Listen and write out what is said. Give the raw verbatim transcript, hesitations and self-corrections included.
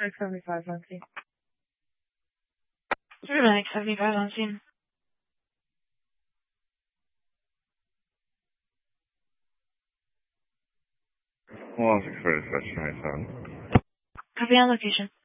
X seventy-five on scene. Ribbon X seventy-five on scene. Well, six for dispatch twenty-seven. Copy on location.